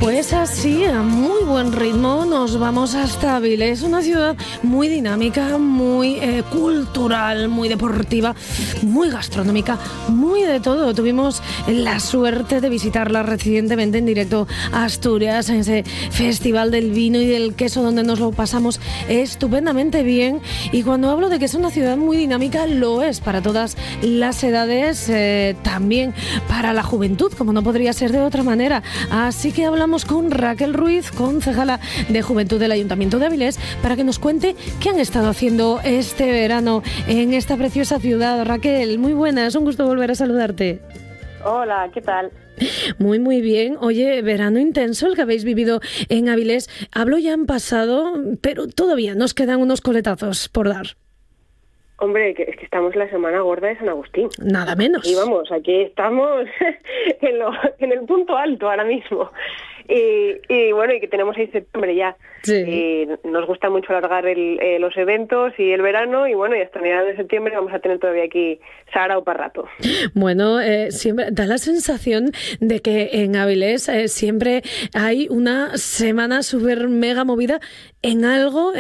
Pues así, a muy buen ritmo, nos vamos hasta Avilés, una ciudad muy dinámica, muy cultural, muy deportiva, muy gastronómica, muy de todo. Tuvimos la suerte de visitarla recientemente en directo a Asturias, en ese Festival del Vino y del Queso, donde nos lo pasamos estupendamente bien. Y cuando hablo de que es una ciudad muy dinámica, lo es para todas las edades, también para la juventud, como no podría ser de otra manera. Así que hablamos con Raquel Ruiz, concejala de Juventud del Ayuntamiento de Avilés, para que nos cuente qué han estado haciendo este verano en esta preciosa ciudad. Raquel, muy buenas, un gusto volver a saludarte. Hola, ¿qué tal? Muy, muy bien. Oye, verano intenso el que habéis vivido en Avilés. Hablo ya en pasado, pero todavía nos quedan unos coletazos por dar. Hombre, es que estamos en la Semana Gorda de San Agustín. Nada menos. Y vamos, aquí estamos en el punto alto ahora mismo. Y bueno, y que tenemos 6 de septiembre ya. Sí. Nos gusta mucho alargar los eventos y el verano, y bueno, y hasta mediados de septiembre vamos a tener todavía aquí Sarao para rato. Bueno, siempre da la sensación de que en Avilés siempre hay una semana súper mega movida en algo.